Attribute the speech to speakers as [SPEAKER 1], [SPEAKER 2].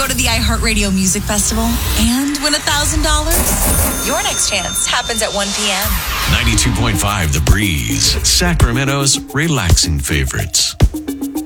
[SPEAKER 1] go to the iHeartRadio Music Festival and win $1,000? Your next chance happens at 1 p.m.
[SPEAKER 2] 92.5 The Breeze, Sacramento's relaxing favorites.